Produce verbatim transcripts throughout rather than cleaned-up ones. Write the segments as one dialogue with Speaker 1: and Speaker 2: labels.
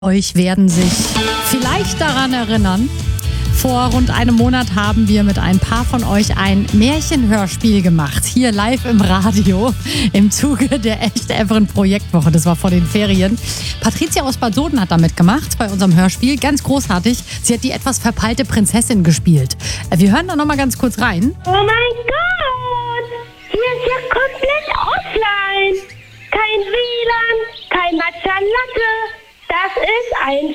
Speaker 1: Euch werden sich vielleicht daran erinnern, vor rund einem Monat haben wir mit ein paar von euch ein Märchenhörspiel gemacht, hier live im Radio, im Zuge der Echt Evren Projektwoche. Das war vor den Ferien. Patricia aus Bad Soden hat da mitgemacht bei unserem Hörspiel, ganz großartig. Sie hat die etwas verpeilte Prinzessin gespielt. Wir hören da nochmal ganz kurz rein.
Speaker 2: Oh mein Gott, hier ist ja komplett offline. Kein W L A N, kein Matcha Latte. Das ist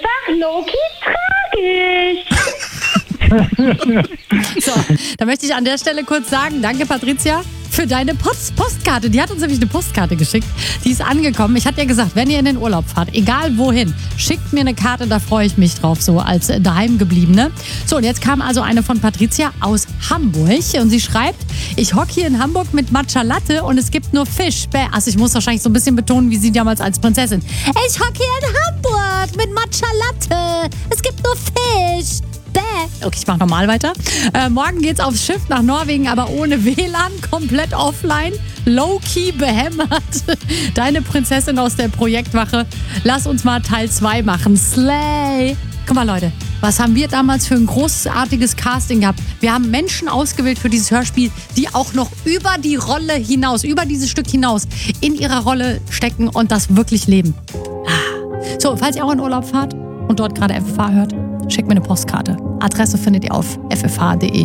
Speaker 2: einfach low-key tragisch.
Speaker 1: So, da möchte ich an der Stelle kurz sagen, danke Patricia für deine Post Postkarte. Die hat uns nämlich eine Postkarte geschickt. Die ist angekommen. Ich hatte ja gesagt, wenn ihr in den Urlaub fahrt, egal wohin, schickt mir eine Karte, da freue ich mich drauf, so als Daheimgebliebene. So, und jetzt kam also eine von Patricia aus Hamburg und sie schreibt, ich hocke hier in Hamburg mit Matcha Latte und es gibt nur Fisch. Bäh. Also ich muss wahrscheinlich so ein bisschen betonen, wie sie damals als Prinzessin. Ich hocke hier in Hamburg mit Matcha Latte. Es gibt nur Fisch. Bäh. Okay, ich mach normal weiter. Äh, morgen geht's aufs Schiff nach Norwegen, aber ohne W L A N, komplett offline, low-key behämmert. Deine Prinzessin aus der Projektwache. Lass uns mal Teil zwei machen. Slay! Guck mal, Leute, was haben wir damals für ein großartiges Casting gehabt? Wir haben Menschen ausgewählt für dieses Hörspiel, die auch noch über die Rolle hinaus, über dieses Stück hinaus in ihrer Rolle stecken und das wirklich leben. So, falls ihr auch in Urlaub fahrt und dort gerade F F H hört, schickt mir eine Postkarte. Adresse findet ihr auf f f h punkt d e.